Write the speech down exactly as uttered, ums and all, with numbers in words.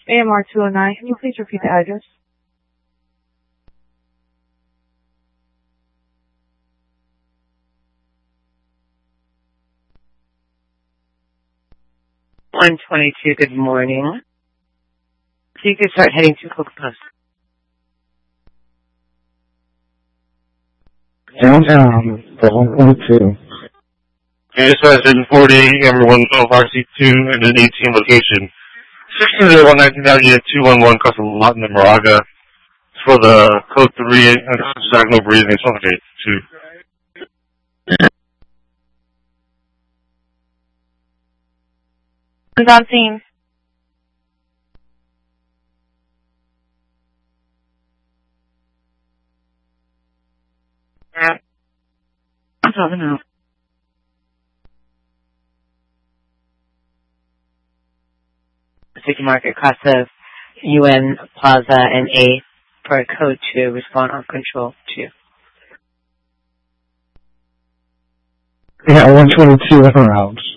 A M R two oh nine, can you please repeat the address? one twenty-two, good morning. So you can start heading to Cocoa Post. Downtown, one twenty-two. Okay, so that's in forty, everyone, twelve R C two, and an eighteen location. sixteen oh one nineteen Avenue two one one, Custom Lot in the Moraga. For the code three, and diagonal breathing, it's on the two. Who's on scene? Yeah. I'm talking now. City Market, Casa, U N Plaza, and A for code two, respond on control two. Yeah, one twenty-two around.